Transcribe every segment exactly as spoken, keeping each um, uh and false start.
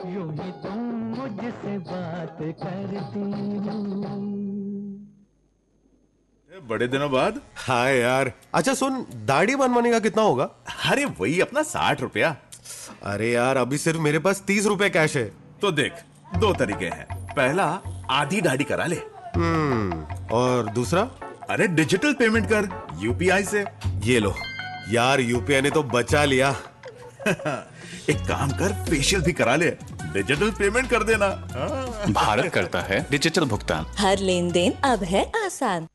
यूं ही तुम मुझसे बात करती हो। बड़े दिनों बाद। हाँ यार। अच्छा सुन, दाढ़ी बनवाने का कितना होगा? अरे वही अपना साठ रुपया। अरे यार, अभी सिर्फ मेरे पास तीस रुपए कैश है। तो देख, दो तरीके हैं। पहला, आधी दाढ़ी करा ले। हम्म और दूसरा? अरे डिजिटल पेमेंट कर यूपीआई से। ये लो यार, यूपीआई ने तो बचा लिया। एक काम कर, फेशियल भी करा ले, डिजिटल पेमेंट कर देना। हाँ। भारत करता है डिजिटल भुगतान। हर लेन देन अब है आसान।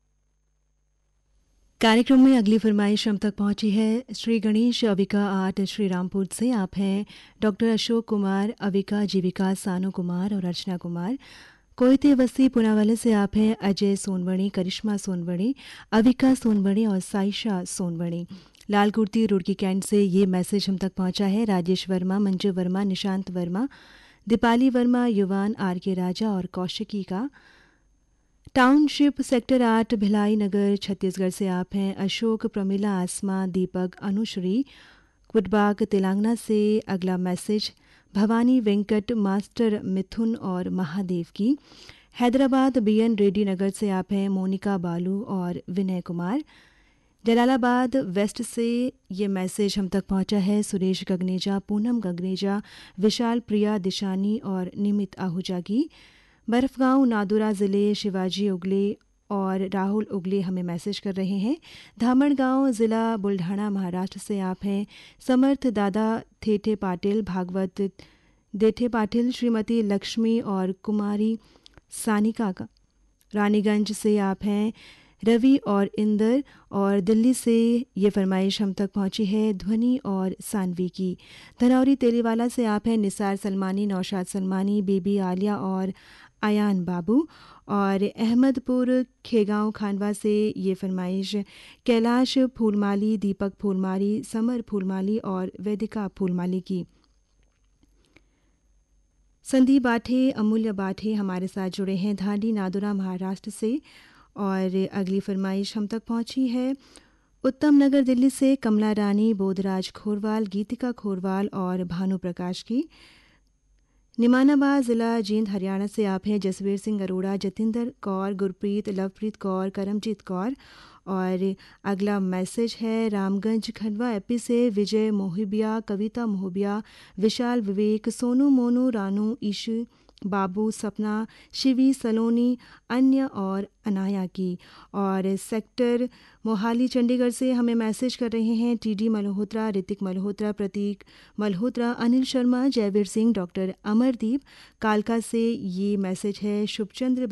कार्यक्रम में अगली फरमाइश हम तक पहुंची है श्री गणेश अविका आर्ट श्री रामपुर से। आप हैं डॉक्टर अशोक कुमार, अविका जीविका सानू कुमार और अर्चना कुमार। कोयते वसी पुनावाले से आप हैं अजय सोनवणी, करिश्मा सोनवणी, अविका सोनवणी और साइशा सोनवणी। लाल कुर्ती रुड़की कैंट से ये मैसेज हम तक पहुंचा है राजेश वर्मा, मंजू वर्मा, निशांत वर्मा, दीपाली वर्मा, युवान, आर के राजा और कौशिकी का। टाउनशिप सेक्टर आठ भिलाई नगर छत्तीसगढ़ से आप हैं अशोक, प्रमिला, आसमा, दीपक, अनुश्री, कुटबाग तेलंगाना से। अगला मैसेज भवानी वेंकट, मास्टर मिथुन और महादेव की। हैदराबाद बीएन रेड्डी नगर से आप हैं मोनिका बालू और विनय कुमार। जलालाबाद वेस्ट से ये मैसेज हम तक पहुंचा है सुरेश गगनेजा, पूनम गगनेजा, विशाल प्रिया, दिशानी और निमित आहूजा की। बर्फगांव नादुरा ज़िले शिवाजी उगले और राहुल उगले हमें मैसेज कर रहे हैं। धामणगांव ज़िला बुल्ढाना महाराष्ट्र से आप हैं समर्थ दादा, थेठे पाटिल, भागवत देठे पाटिल, श्रीमती लक्ष्मी और कुमारी सानिका का। रानीगंज से आप हैं रवि और इंदर और दिल्ली से ये फरमाइश हम तक पहुंची है ध्वनि और सानवी की। धनौरी तेलीवाला से आप हैं निसार सलमानी, नौशाद सलमानी, बेबी आलिया और आयान बाबू। और अहमदपुर खेगांव खानवा से ये फरमाइश कैलाश फूलमाली, दीपक फूलमाली, समर फूलमाली और वैदिका फूलमाली की। संदीप बाठे, अमूल्य बाठे हमारे साथ जुड़े हैं धांडी नादुरा महाराष्ट्र से। और अगली फरमाइश हम तक पहुंची है उत्तम नगर दिल्ली से कमला रानी, बोधराज खोरवाल, गीतिका खोरवाल और भानु प्रकाश की। निमानाबाद ज़िला जींद हरियाणा से आप हैं जसवीर सिंह अरोड़ा, जतिंदर कौर, गुरप्रीत, लवप्रीत कौर, करमजीत कौर। और अगला मैसेज है रामगंज खंडवा एपी से विजय मोहिबिया, कविता मोहबिया, विशाल विवेक, सोनू मोनू, रानू, ईशु बाबू, सपना, शिवी सलोनी, अन्य और अनाया की। और सेक्टर मोहाली चंडीगढ़ से हमें मैसेज कर रहे हैं टीडी मल्होत्रा, ऋतिक मल्होत्रा, प्रतीक मल्होत्रा, अनिल शर्मा, जयवीर सिंह, डॉक्टर अमरदीप। कालका से ये मैसेज है शुभचंद्र